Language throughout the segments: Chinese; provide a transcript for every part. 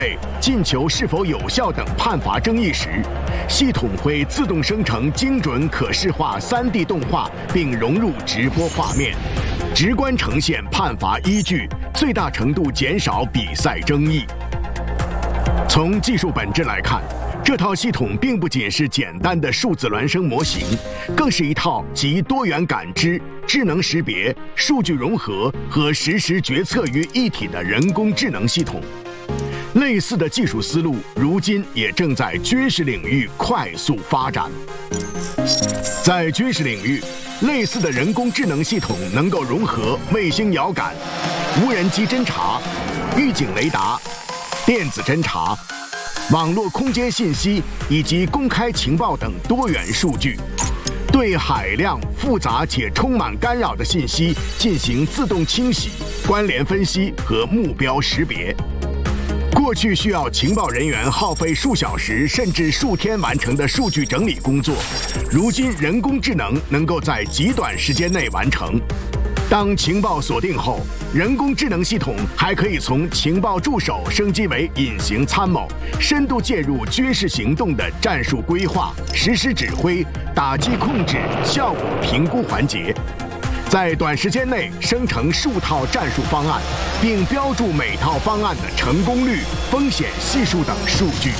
进球是否有效等判罚争议时，系统会自动生成精准可视化3D 动画，并融入直播画面，直观呈现判罚依据，最大程度减少比赛争议。从技术本质来看，这套系统并不仅是简单的数字孪生模型，更是一套集多元感知、智能识别、数据融合和实时决策于一体的人工智能系统。类似的技术思路，如今也正在军事领域快速发展。在军事领域，类似的人工智能系统能够融合卫星遥感、无人机侦察、预警雷达、电子侦察、网络空间信息以及公开情报等多元数据，对海量复杂且充满干扰的信息进行自动清洗、关联分析和目标识别。过去需要情报人员耗费数小时甚至数天完成的数据整理工作，如今人工智能能够在极短时间内完成。当情报锁定后，人工智能系统还可以从情报助手升级为隐形参谋，深度介入军事行动的战术规划、实施指挥、打击控制、效果评估环节，在短时间内生成数套战术方案，并标注每套方案的成功率、风险系数等数据。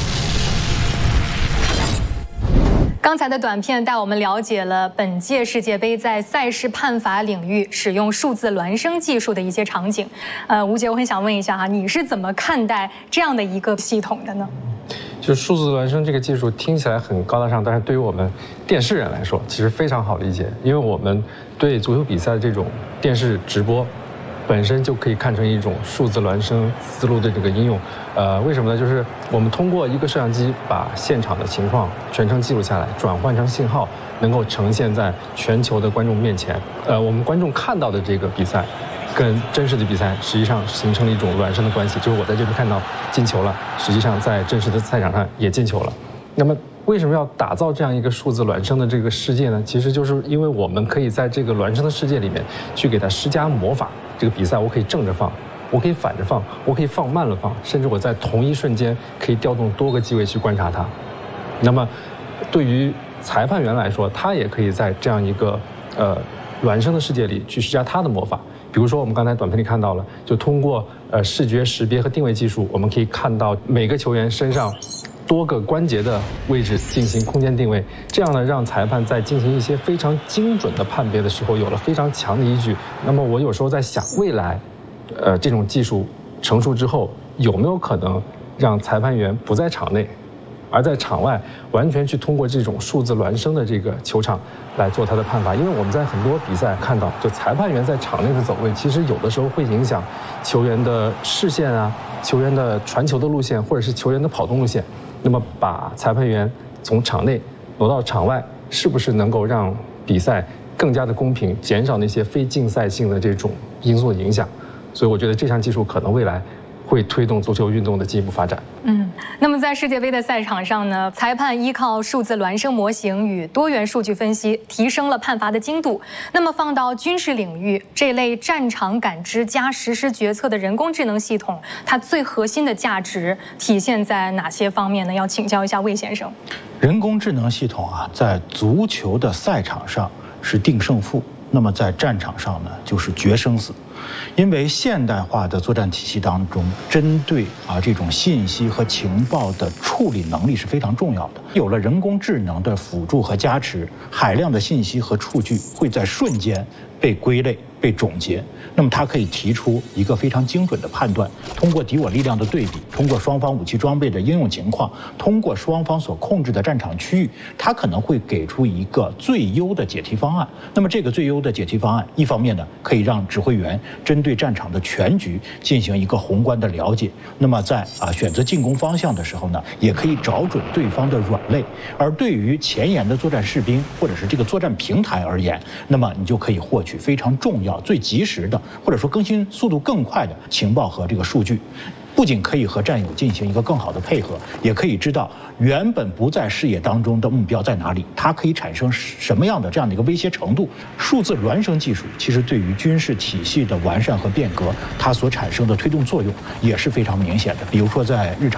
刚才的短片带我们了解了本届世界杯在赛事判罚领域使用数字孪生技术的一些场景。吴杰，我很想问一下哈，你是怎么看待这样的一个系统的呢？ 就是数字孪生这个技术听起来很高大上，但是对于我们电视人来说，其实非常好理解，因为我们对足球比赛的这种电视直播，本身就可以看成一种数字孪生思路的这个应用。为什么呢？就是我们通过一个摄像机把现场的情况全程记录下来，转换成信号，能够呈现在全球的观众面前。我们观众看到的这个比赛，跟真实的比赛实际上形成了一种孪生的关系，就是我在这边看到进球了，实际上在真实的赛场上也进球了。那么为什么要打造这样一个数字孪生的这个世界呢？其实就是因为我们可以在这个孪生的世界里面去给它施加魔法。这个比赛我可以正着放，我可以反着放，我可以放慢了放，甚至我在同一瞬间可以调动多个机位去观察它。那么对于裁判员来说，他也可以在这样一个孪生的世界里去施加他的魔法。比如说我们刚才短片里看到了，就通过视觉识别和定位技术，我们可以看到每个球员身上多个关节的位置进行空间定位，这样呢让裁判在进行一些非常精准的判别的时候有了非常强的依据。那么我有时候在想，未来这种技术成熟之后，有没有可能让裁判员不在场内，而在场外完全去通过这种数字孪生的这个球场来做他的判罚？因为我们在很多比赛看到，就裁判员在场内的走位，其实有的时候会影响球员的视线啊，球员的传球的路线，或者是球员的跑动路线。那么把裁判员从场内挪到场外，是不是能够让比赛更加的公平，减少那些非竞赛性的这种因素的影响？所以我觉得这项技术可能未来会推动足球运动的进一步发展。 那么在世界杯的赛场上呢，裁判依靠数字孪生模型与多元数据分析，提升了判罚的精度。那么放到军事领域，这类战场感知加实时决策的人工智能系统，它最核心的价值体现在哪些方面呢？要请教一下魏先生。 人工智能系统啊，在足球的赛场上是定胜负，那么在战场上呢，就是决生死。因为现代化的作战体系当中，针对这种信息和情报的处理能力是非常重要的。有了人工智能的辅助和加持，海量的信息和数据会在瞬间被归类、被总结，那么它可以提出一个非常精准的判断。通过敌我力量的对比，通过双方武器装备的应用情况，通过双方所控制的战场区域，它可能会给出一个最优的解题方案。那么这个最优的解题方案，一方面呢，可以让指挥员针对战场的全局进行一个宏观的了解，那么在选择进攻方向的时候呢，也可以找准对方的软肋。而对于前沿的作战士兵或者是这个作战平台而言，那么你就可以获取非常重要、最及时的，或者说更新速度更快的情报和这个数据。不仅可以和战友进行一个更好的配合，也可以知道原本不在视野当中的目标在哪里，它可以产生什么样的这样的一个威胁程度。数字孪生技术其实对于军事体系的完善和变革，它所产生的推动作用也是非常明显的。比如说在日常